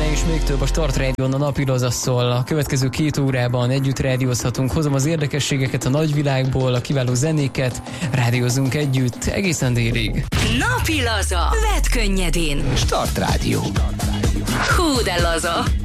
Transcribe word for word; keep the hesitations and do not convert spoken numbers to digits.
zene és még több a Start Rádión, a napi lazasszól. A következő két órában együtt rádiózhatunk, hozom az érdekességeket a nagyvilágból, a kiváló zenéket, rádiózunk együtt egészen délig. Napi laza, vedd könnyedén. Start Rádió. Hú de laza.